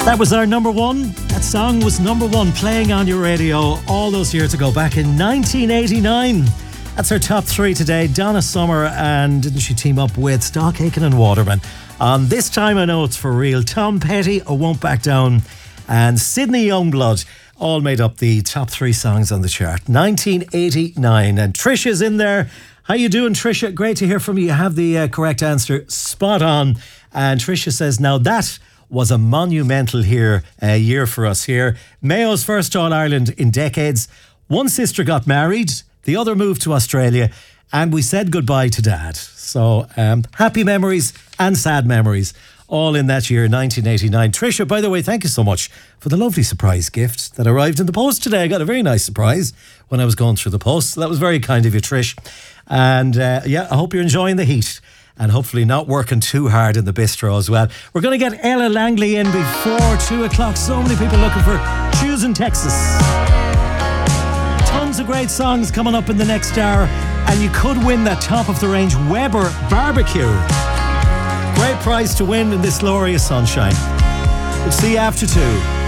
That was our number one. That song was number one playing on your radio all those years ago, back in 1989. That's our top three today. Donna Summer, and didn't she team up with Stock Aitken and Waterman? This time I know it's for real. Tom Petty, I Won't Back Down, and Sydney Youngblood all made up the top three songs on the chart. 1989, and Trisha's in there. How you doing, Trisha? Great to hear from you. You have the correct answer spot on. And Trisha says, now that was a monumental year for us here. Mayo's first All-Ireland in decades. One sister got married, the other moved to Australia, and we said goodbye to Dad. So happy memories and sad memories, all in that year, 1989. Trisha, by the way, thank you so much for the lovely surprise gift that arrived in the post today. I got a very nice surprise when I was going through the post. So that was very kind of you, Trish. And I hope you're enjoying the heat and hopefully not working too hard in the bistro as well. We're going to get Ella Langley in before 2 o'clock. So many people looking for Choosing Texas. Tons of great songs coming up in the next hour, and you could win that top of the range Weber barbecue. Great prize to win in this glorious sunshine. We'll see you after 2.